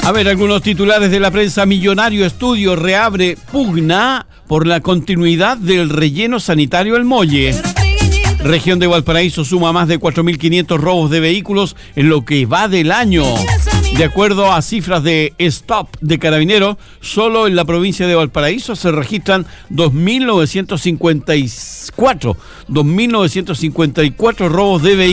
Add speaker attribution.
Speaker 1: A ver, algunos titulares de la prensa. Millonario Estudio reabre pugna por la continuidad del relleno sanitario El Molle. Región de Valparaíso suma más de 4.500 robos de vehículos en lo que va del año. De acuerdo a cifras de Stop de Carabineros, solo en la provincia de Valparaíso se registran 2.954 robos de vehículos